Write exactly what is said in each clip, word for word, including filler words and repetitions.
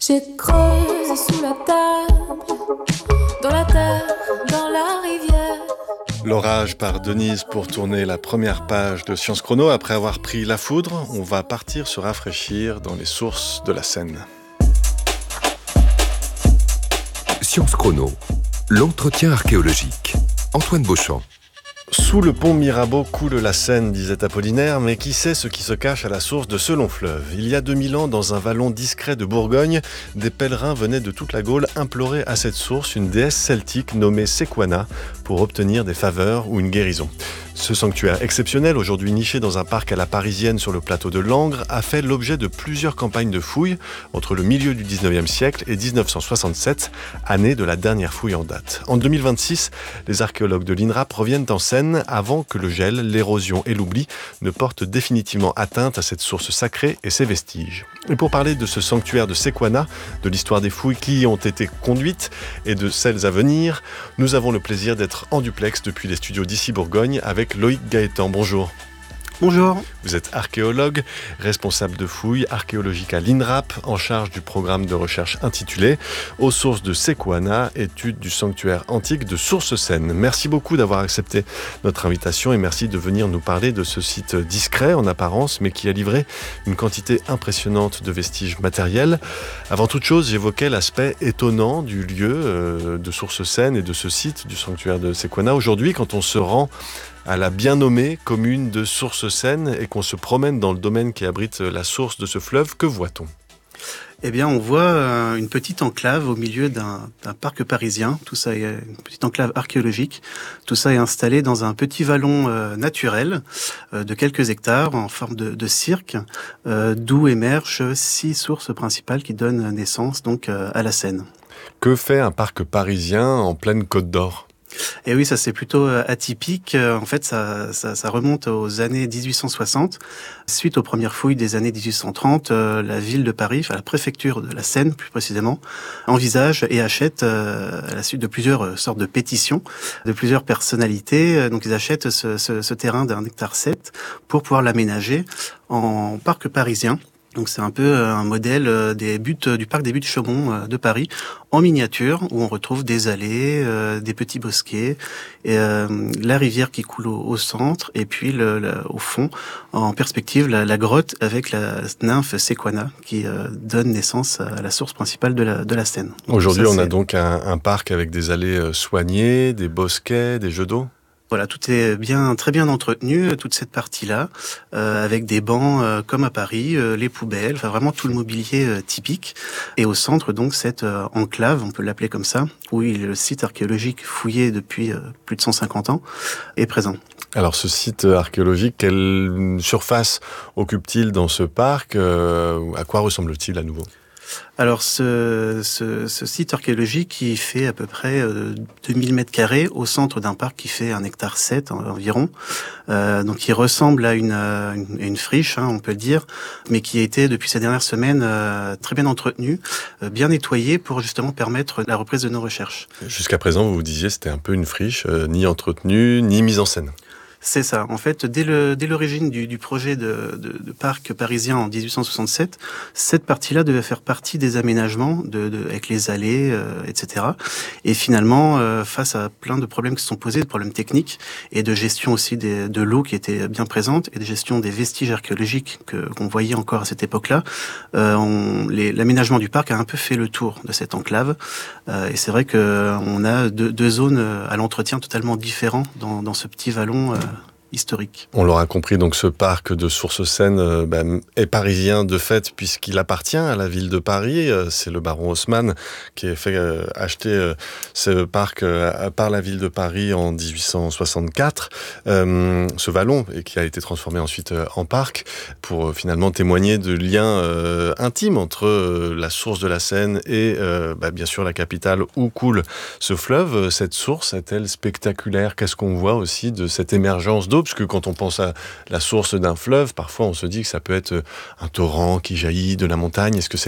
J'ai creusé sous la table, dans la terre, dans la rivière. L'orage par Denise pour tourner la première page de Science Chrono. Après avoir pris la foudre, on va partir se rafraîchir dans les sources de la Seine. Science Chrono, l'entretien archéologique. Antoine Beauchamp. Sous le pont Mirabeau coule la Seine, disait Apollinaire, mais qui sait ce qui se cache à la source de ce long fleuve ? Il y a deux mille ans, dans un vallon discret de Bourgogne, des pèlerins venaient de toute la Gaule implorer à cette source une déesse celtique nommée Sequana pour obtenir des faveurs ou une guérison. Ce sanctuaire exceptionnel, aujourd'hui niché dans un parc à la parisienne sur le plateau de Langres, a fait l'objet de plusieurs campagnes de fouilles entre le milieu du dix-neuvième siècle et dix-neuf cent soixante-sept, année de la dernière fouille en date. En deux mille vingt-six, les archéologues de l'INRAP reviennent en Seine avant que le gel, l'érosion et l'oubli ne portent définitivement atteinte à cette source sacrée et ses vestiges. Et pour parler de ce sanctuaire de Sequana, de l'histoire des fouilles qui y ont été conduites et de celles à venir, nous avons le plaisir d'être en duplex depuis les studios d'Ici Bourgogne avec Loïc Gaëtan. Bonjour. Bonjour. Vous êtes archéologue, responsable de fouilles archéologiques à l'INRAP, en charge du programme de recherche intitulé « Aux sources de Sequana, étude du sanctuaire antique de Sources-Seine ». Merci beaucoup d'avoir accepté notre invitation et merci de venir nous parler de ce site discret en apparence, mais qui a livré une quantité impressionnante de vestiges matériels. Avant toute chose, j'évoquais l'aspect étonnant du lieu euh, de Sources-Seine et de ce site du sanctuaire de Sequana. Aujourd'hui, quand on se rend à la bien nommée commune de Sources-Seine et qu'on se promène dans le domaine qui abrite la source de ce fleuve, que voit-on ? Eh bien, on voit euh, une petite enclave au milieu d'un, d'un parc parisien. Tout ça est une petite enclave archéologique. Tout ça est installé dans un petit vallon euh, naturel euh, de quelques hectares en forme de, de cirque, euh, d'où émergent six sources principales qui donnent naissance donc euh, à la Seine. Que fait un parc parisien en pleine Côte d'Or ? Et oui, ça c'est plutôt atypique. En fait, ça, ça, ça remonte aux années dix-huit cent soixante. Suite aux premières fouilles des années dix-huit cent trente, la ville de Paris, enfin la préfecture de la Seine plus précisément, envisage et achète, à la suite de plusieurs sortes de pétitions, de plusieurs personnalités, donc ils achètent ce, ce, ce terrain d'un hectare sept pour pouvoir l'aménager en parc parisien. Donc c'est un peu un modèle des buttes du parc des Buttes Chaumont de Paris en miniature où on retrouve des allées, euh, des petits bosquets, et, euh, la rivière qui coule au, au centre et puis le, le, au fond, en perspective, la, la grotte avec la nymphe Sequana qui euh, donne naissance à la source principale de la, de la Seine. Donc Aujourd'hui, ça, on c'est... a donc un, un parc avec des allées soignées, des bosquets, des jeux d'eau. Voilà, tout est bien, très bien entretenu, toute cette partie-là, euh, avec des bancs euh, comme à Paris, euh, les poubelles, enfin vraiment tout le mobilier euh, typique. Et au centre, donc, cette euh, enclave, on peut l'appeler comme ça, où le site archéologique fouillé depuis euh, plus de cent cinquante ans est présent. Alors ce site archéologique, quelle surface occupe-t-il dans ce parc ? euh, À quoi ressemble-t-il à nouveau ? Alors, ce, ce, ce site archéologique, il fait à peu près euh, deux mille mètres carrés au centre d'un parc qui fait un hectare sept environ. Euh, donc, il ressemble à une, une, une friche, hein, on peut le dire, mais qui a été, depuis ces dernières semaines, euh, très bien entretenu, euh, bien nettoyé pour justement permettre la reprise de nos recherches. Jusqu'à présent, vous vous disiez, c'était un peu une friche, euh, ni entretenue, ni mise en scène. C'est ça. En fait, dès, le, dès l'origine du, du projet de, de, de parc parisien en dix-huit cent soixante-sept, cette partie-là devait faire partie des aménagements de, de, avec les allées, euh, et cetera. Et finalement, euh, face à plein de problèmes qui se sont posés, de problèmes techniques et de gestion aussi des, de l'eau qui était bien présente et de gestion des vestiges archéologiques que, qu'on voyait encore à cette époque-là, euh, on, les, l'aménagement du parc a un peu fait le tour de cette enclave. Euh, et c'est vrai qu'on a deux, deux zones à l'entretien totalement différents dans, dans ce petit vallon euh, historique. On l'aura compris, donc ce parc de Sources-Seine euh, ben, est parisien de fait puisqu'il appartient à la ville de Paris. Euh, c'est le baron Haussmann qui a fait euh, acheter euh, ce parc euh, par la ville de Paris en dix-huit cent soixante-quatre, euh, ce vallon, et qui a été transformé ensuite euh, en parc pour euh, finalement témoigner de liens euh, intimes entre euh, la source de la Seine et euh, ben, bien sûr la capitale où coule ce fleuve. Cette source est-elle spectaculaire ? Qu'est-ce qu'on voit aussi de cette émergence d'eau ? Parce que quand on pense à la source d'un fleuve, parfois on se dit que ça peut être un torrent qui jaillit de la montagne. Est-ce que c'est le cas ?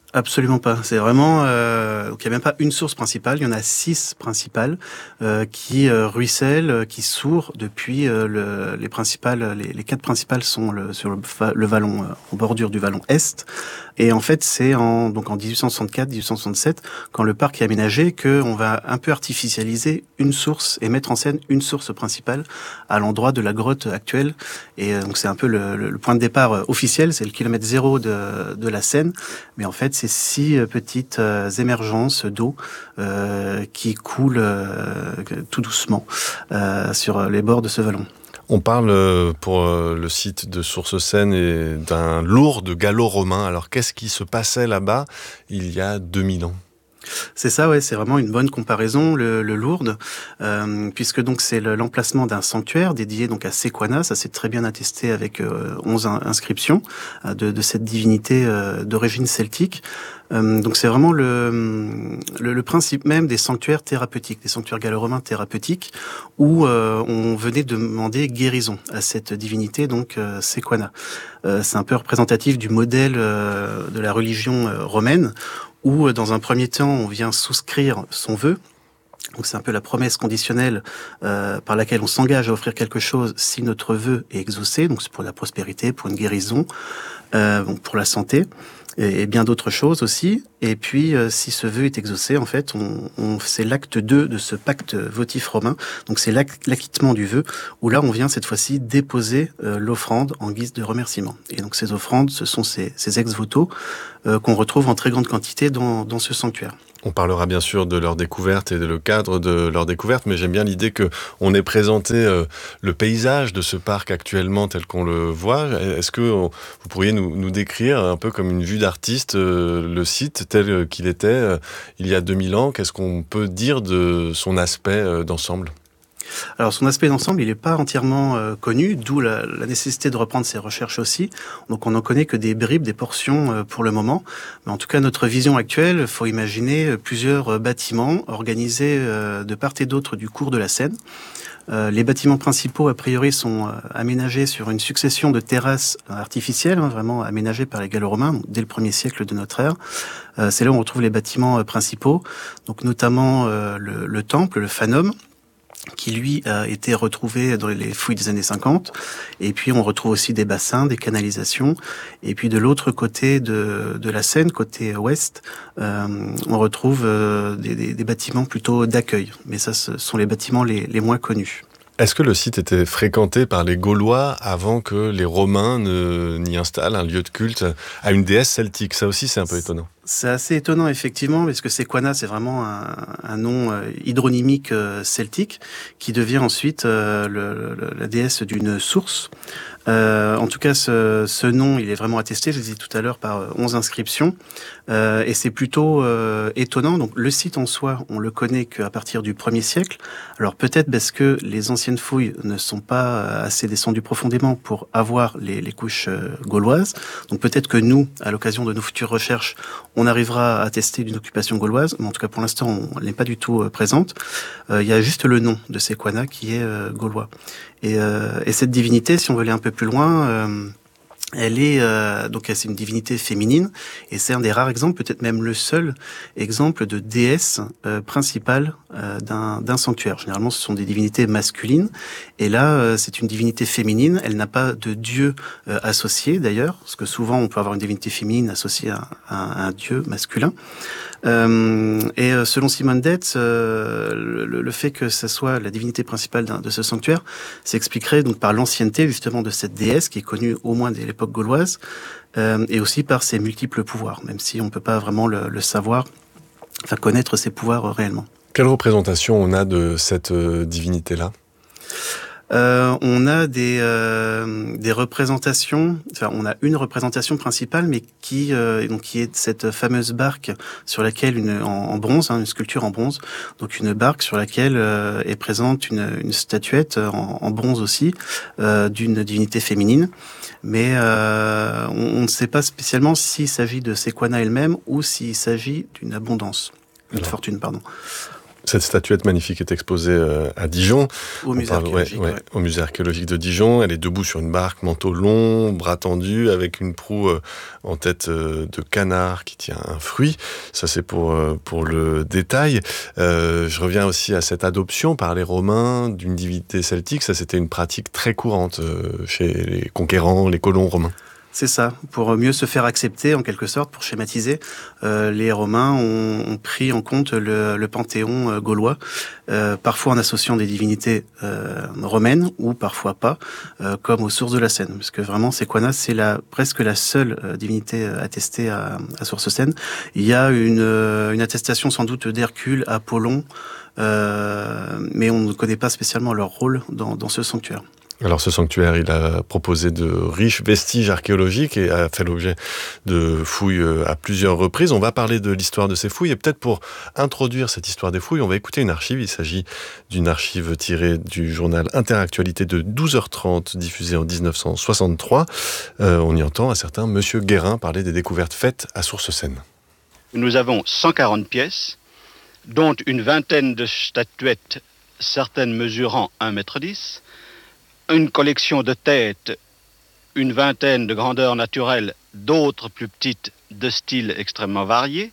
Absolument pas. C'est vraiment, euh, donc il n'y a même pas une source principale, il y en a six principales euh, qui euh, ruissellent, euh, qui sourent depuis euh, le, les principales, les, les quatre principales sont le, sur le, le vallon, euh, en bordure du vallon est. Et en fait, c'est en donc en dix-huit cent soixante-quatre, dix-huit cent soixante-sept, quand le parc est aménagé, que on va un peu artificialiser une source et mettre en scène une source principale à l'endroit de la grotte actuelle. Et euh, donc c'est un peu le, le, le point de départ euh, officiel, c'est le kilomètre zéro de, de la Seine. Mais en fait, c'est six euh, petites euh, émergences d'eau euh, qui coulent euh, tout doucement euh, sur les bords de ce vallon. On parle pour le site de Sources-Seine et d'un lourd de gallo-romain. Alors qu'est-ce qui se passait là-bas il y a deux mille ans ? C'est ça, ouais, c'est vraiment une bonne comparaison, le, le Lourdes, euh, puisque donc c'est le, l'emplacement d'un sanctuaire dédié donc à Sequana. Ça s'est très bien attesté avec euh, onze inscriptions euh, de, de cette divinité euh, d'origine celtique. Euh, donc c'est vraiment le, le, le principe même des sanctuaires thérapeutiques, des sanctuaires gallo-romains thérapeutiques, où euh, on venait demander guérison à cette divinité, donc euh, Sequana. Euh, c'est un peu représentatif du modèle euh, de la religion euh, romaine, où dans un premier temps on vient souscrire son vœu. Donc c'est un peu la promesse conditionnelle euh, par laquelle on s'engage à offrir quelque chose si notre vœu est exaucé. Donc c'est pour la prospérité, pour une guérison, euh, bon, pour la santé et, et bien d'autres choses aussi. Et puis euh, si ce vœu est exaucé, en fait, on, on c'est l'acte deux de ce pacte votif romain. Donc c'est l'ac- l'acquittement du vœu, où là on vient cette fois-ci déposer euh, l'offrande en guise de remerciement. Et donc ces offrandes, ce sont ces, ces ex-voto euh, qu'on retrouve en très grande quantité dans, dans ce sanctuaire. On parlera bien sûr de leur découverte et de le cadre de leur découverte, mais j'aime bien l'idée que on ait présenté euh, le paysage de ce parc actuellement tel qu'on le voit. Est-ce que on, vous pourriez nous, nous décrire un peu comme une vue d'artiste euh, le site tel qu'il était euh, il y a deux mille ans ? Qu'est-ce qu'on peut dire de son aspect euh, d'ensemble ? Alors son aspect d'ensemble, il n'est pas entièrement euh, connu, d'où la, la nécessité de reprendre ses recherches aussi. Donc on n'en connaît que des bribes, des portions euh, pour le moment. Mais en tout cas, notre vision actuelle, il faut imaginer plusieurs euh, bâtiments organisés euh, de part et d'autre du cours de la Seine. Euh, les bâtiments principaux, a priori, sont euh, aménagés sur une succession de terrasses artificielles, hein, vraiment aménagées par les Gallo-Romains, donc dès le premier siècle de notre ère. Euh, c'est là où on retrouve les bâtiments euh, principaux, donc notamment euh, le, le temple, le Fanum, qui lui a été retrouvé dans les fouilles des années cinquante. Et puis on retrouve aussi des bassins, des canalisations. Et puis de l'autre côté de, de la Seine, côté ouest, euh, on retrouve euh, des, des, des bâtiments plutôt d'accueil. Mais ça, ce sont les bâtiments les, les moins connus. Est-ce que le site était fréquenté par les Gaulois avant que les Romains ne, n'y installent un lieu de culte à une déesse celtique ? Ça aussi, c'est un peu étonnant. C'est assez étonnant, effectivement, parce que Sequana, c'est vraiment un, un nom euh, hydronymique euh, celtique qui devient ensuite euh, le, le, la déesse d'une source. Euh, en tout cas, ce, ce nom, il est vraiment attesté, je l'ai dit tout à l'heure, par onze inscriptions. Euh, et c'est plutôt euh, étonnant. Donc, le site en soi, on le connaît qu'à partir du premier siècle. Alors, peut-être parce que les anciennes fouilles ne sont pas assez descendues profondément pour avoir les, les couches euh, gauloises. Donc, peut-être que nous, à l'occasion de nos futures recherches, on arrivera à tester d'une occupation gauloise, mais en tout cas pour l'instant, on n'est pas du tout euh, présente. Euh, il y a juste le nom de Sequana qui est euh, gaulois. Et, euh, et cette divinité, si on veut aller un peu plus loin, euh, elle est euh, donc c'est une divinité féminine, et c'est un des rares exemples, peut-être même le seul exemple de déesse euh, principale euh, d'un, d'un sanctuaire. Généralement, ce sont des divinités masculines, et là, euh, c'est une divinité féminine. Elle n'a pas de dieu euh, associé, d'ailleurs, parce que souvent, on peut avoir une divinité féminine associée à, à un dieu masculin. Euh, et euh, selon Simone Detz, euh, le, le fait que ça soit la divinité principale d'un, de ce sanctuaire s'expliquerait donc par l'ancienneté justement de cette déesse qui est connue au moins dès l'époque gauloise, euh, et aussi par ses multiples pouvoirs, même si on ne peut pas vraiment le, le savoir, enfin connaître ses pouvoirs euh, réellement. Quelle représentation on a de cette euh, divinité-là ? Euh, on a des euh, des représentations. Enfin, on a une représentation principale, mais qui euh, donc qui est cette fameuse barque sur laquelle une en, en bronze, hein, une sculpture en bronze. Donc une barque sur laquelle euh, est présente une, une statuette en, en bronze aussi euh, d'une divinité féminine. Mais euh, on, on ne sait pas spécialement s'il s'agit de Sequana elle-même ou s'il s'agit d'une abondance, une Alors, fortune, pardon. Cette statuette magnifique est exposée euh, à Dijon. Au musée, parle, ouais, ouais, ouais. Au musée archéologique de Dijon. Elle est debout sur une barque, manteau long, bras tendus, avec une proue euh, en tête euh, de canard qui tient un fruit. Ça, c'est pour, euh, pour le détail. Euh, je reviens aussi à cette adoption par les Romains d'une divinité celtique. Ça, c'était une pratique très courante euh, chez les conquérants, les colons romains. C'est ça, pour mieux se faire accepter, en quelque sorte, pour schématiser, euh, les Romains ont, ont pris en compte le, le panthéon euh, gaulois, euh, parfois en associant des divinités euh, romaines, ou parfois pas, euh, comme aux sources de la Seine. Parce que vraiment, Sequana, c'est la, presque la seule euh, divinité attestée à, à Sources Seine. Il y a une, euh, une attestation sans doute d'Hercule, Apollon, euh, mais on ne connaît pas spécialement leur rôle dans, dans ce sanctuaire. Alors ce sanctuaire, il a proposé de riches vestiges archéologiques et a fait l'objet de fouilles à plusieurs reprises. On va parler de l'histoire de ces fouilles et peut-être pour introduire cette histoire des fouilles, on va écouter une archive. Il s'agit d'une archive tirée du journal Interactualité de douze heures trente, diffusée en dix-neuf cent soixante-trois. Euh, on y entend un certain Monsieur Guérin parler des découvertes faites à Sources Seine. Nous avons cent quarante pièces, dont une vingtaine de statuettes, certaines mesurant un mètre dix, une collection de têtes, une vingtaine de grandeurs naturelles, d'autres plus petites de styles extrêmement variés,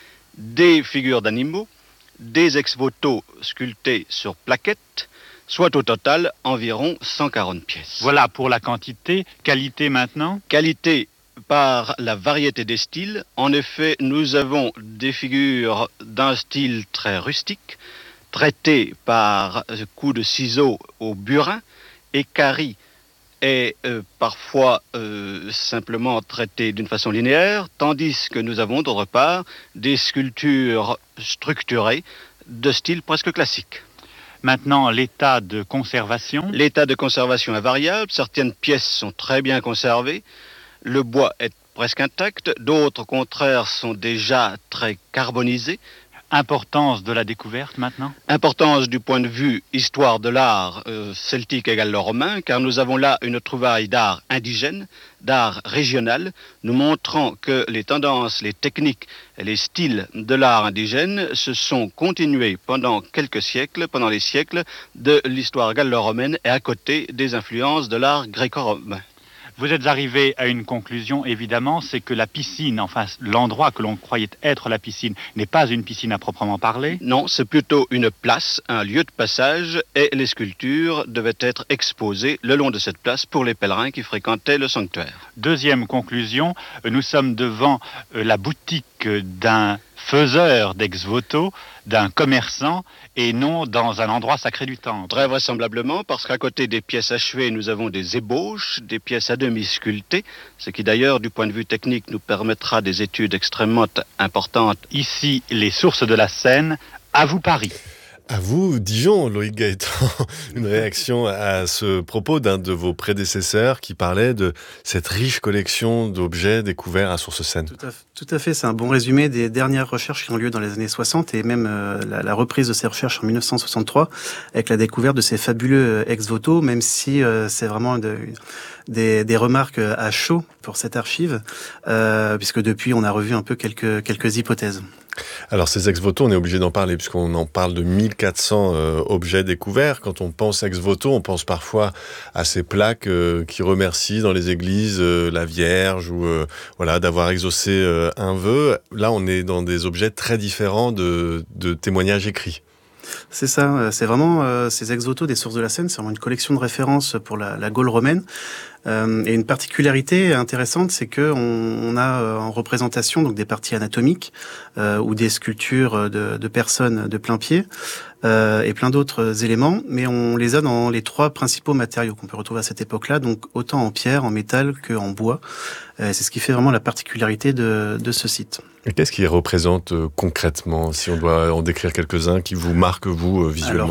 des figures d'animaux, des ex-voto sculptés sur plaquettes, soit au total environ cent quarante pièces. Voilà pour la quantité. Qualité maintenant ? Qualité par la variété des styles. En effet, nous avons des figures d'un style très rustique, traitées par coup de ciseaux au burin, et Cari est euh, parfois euh, simplement traité d'une façon linéaire, tandis que nous avons d'autre part des sculptures structurées de style presque classique. Maintenant, l'état de conservation. L'état de conservation est variable, certaines pièces sont très bien conservées, le bois est presque intact, d'autres au contraire sont déjà très carbonisés. Importance de la découverte maintenant ? Importance du point de vue histoire de l'art euh, celtique égale le romain, car nous avons là une trouvaille d'art indigène, d'art régional, nous montrant que les tendances, les techniques et les styles de l'art indigène se sont continués pendant quelques siècles, pendant les siècles de l'histoire gallo-romaine et à côté des influences de l'art gréco-romain. Vous êtes arrivé à une conclusion, évidemment, c'est que la piscine, enfin l'endroit que l'on croyait être la piscine, n'est pas une piscine à proprement parler. Non, c'est plutôt une place, un lieu de passage, et les sculptures devaient être exposées le long de cette place pour les pèlerins qui fréquentaient le sanctuaire. Deuxième conclusion, nous sommes devant la boutique d'un faiseur d'ex-voto, d'un commerçant, et non dans un endroit sacré du temple. Très vraisemblablement, parce qu'à côté des pièces achevées, nous avons des ébauches, des pièces à demi sculptées, ce qui d'ailleurs, du point de vue technique, nous permettra des études extrêmement importantes. Ici, les sources de la Seine, à vous Paris. À vous, Dijon, Loïc Gaëtan, une réaction à ce propos d'un de vos prédécesseurs qui parlait de cette riche collection d'objets découverts à Sources Seine. Tout à, tout à fait, c'est un bon résumé des dernières recherches qui ont lieu dans les années soixante et même euh, la, la reprise de ces recherches en mille neuf cent soixante-trois avec la découverte de ces fabuleux ex-voto, même si euh, c'est vraiment de, des, des remarques à chaud pour cette archive, euh, puisque depuis on a revu un peu quelques, quelques hypothèses. Alors ces ex-voto, on est obligé d'en parler puisqu'on en parle de mille quatre cents euh, objets découverts. Quand on pense ex-voto, on pense parfois à ces plaques euh, qui remercient dans les églises euh, la Vierge ou euh, voilà d'avoir exaucé euh, un vœu. Là, on est dans des objets très différents de, de témoignages écrits. C'est ça, c'est vraiment euh, ces ex-voto des sources de la Seine, c'est vraiment une collection de références pour la, la Gaule romaine. Euh, et une particularité intéressante, c'est que on, on a euh, en représentation donc des parties anatomiques euh, ou des sculptures de, de personnes de plein pied euh, et plein d'autres éléments, mais on les a dans les trois principaux matériaux qu'on peut retrouver à cette époque-là, donc autant en pierre, en métal qu'en bois. Euh, c'est ce qui fait vraiment la particularité de, de ce site. Et qu'est-ce qu'il représente euh, concrètement, si on doit en décrire quelques-uns qui vous marquent, vous, euh, visuellement ? Alors,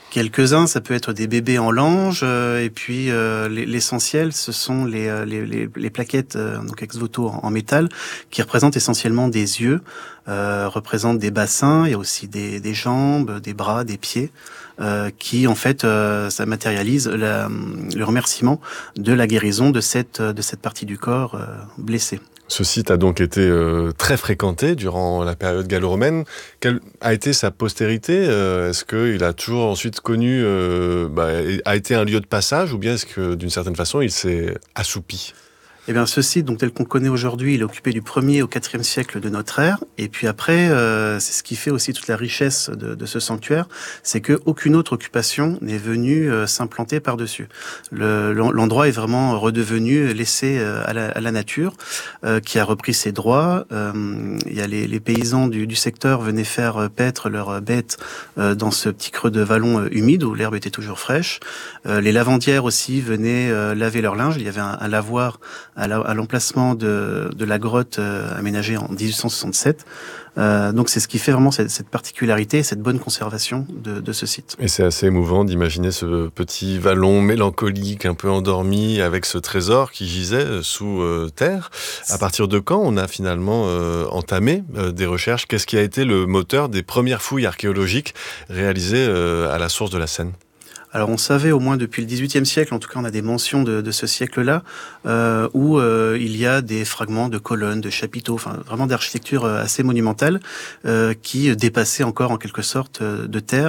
Quelques-uns, ça peut être des bébés en lange, euh, et puis euh, l'essentiel, ce sont les, les, les, les plaquettes euh, donc ex voto en, en métal, qui représentent essentiellement des yeux, euh, représentent des bassins, il y a aussi des, des jambes, des bras, des pieds, euh, qui en fait, euh, ça matérialise la, le remerciement de la guérison de cette, de cette partie du corps euh, blessée. Ce site a donc été euh, très fréquenté durant la période gallo-romaine. Quelle a été sa postérité ? euh, Est-ce qu'il a toujours ensuite connu, euh, bah, a été un lieu de passage, ou bien est-ce que d'une certaine façon il s'est assoupi ? Eh bien, ce site, donc tel qu'on connaît aujourd'hui, il est occupé du premier au quatrième siècle de notre ère. Et puis après, euh, c'est ce qui fait aussi toute la richesse de, de ce sanctuaire, c'est que aucune autre occupation n'est venue euh, s'implanter par-dessus. Le, l'endroit est vraiment redevenu laissé euh, à, la, à la nature, euh, qui a repris ses droits. Euh, il y a les, les paysans du, du secteur venaient faire paître leurs bêtes euh, dans ce petit creux de vallon euh, humide où l'herbe était toujours fraîche. Euh, les lavandières aussi venaient euh, laver leur linge. Il y avait un, un lavoir à l'emplacement de, de la grotte euh, aménagée en dix-huit cent soixante-sept. Euh, donc c'est ce qui fait vraiment cette, cette particularité, cette bonne conservation de, de ce site. Et c'est assez émouvant d'imaginer ce petit vallon mélancolique, un peu endormi, avec ce trésor qui gisait sous euh, terre. À partir de quand on a finalement euh, entamé euh, des recherches ? Qu'est-ce qui a été le moteur des premières fouilles archéologiques réalisées euh, à la source de la Seine ? Alors on savait au moins depuis le dix-huitième siècle, en tout cas on a des mentions de, de ce siècle-là, euh, où euh, il y a des fragments de colonnes, de chapiteaux, enfin vraiment d'architecture assez monumentale, euh, qui dépassaient encore en quelque sorte de terre,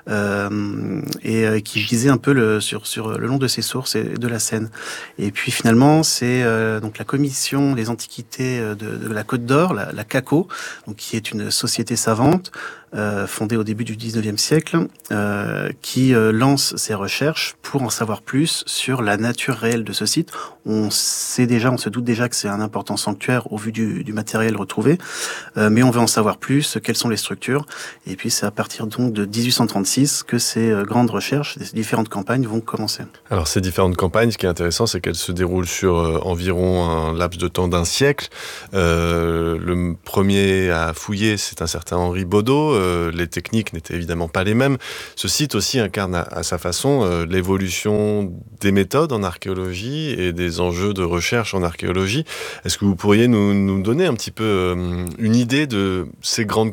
euh, et euh, qui gisaient un peu le, sur, sur le long de ces sources et de la Seine. Et puis finalement c'est euh, donc la commission des antiquités de, de la Côte d'Or, la, la C A C O, donc qui est une société savante, Euh, fondée au début du dix-neuvième siècle, euh, qui euh, lance ses recherches pour en savoir plus sur la nature réelle de ce site. On sait déjà, on se doute déjà que c'est un important sanctuaire au vu du, du matériel retrouvé, euh, mais on veut en savoir plus, quelles sont les structures. Et puis c'est à partir donc de dix-huit cent trente-six que ces euh, grandes recherches, ces différentes campagnes vont commencer. Alors ces différentes campagnes, ce qui est intéressant, c'est qu'elles se déroulent sur euh, environ un laps de temps d'un siècle. Euh, le premier à fouiller, c'est un certain Henri Baudot. Euh, les techniques n'étaient évidemment pas les mêmes. Ce site aussi incarne à, à sa façon euh, l'évolution des méthodes en archéologie et des enjeux de recherche en archéologie. Est-ce que vous pourriez nous, nous donner un petit peu euh, une idée de ces grandes